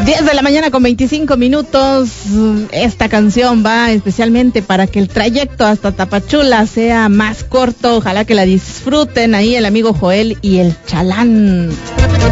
10 de la mañana con 25 minutos. Esta canción va especialmente para que el trayecto hasta Tapachula sea más corto. Ojalá que la disfruten ahí el amigo Joel y el Chalán.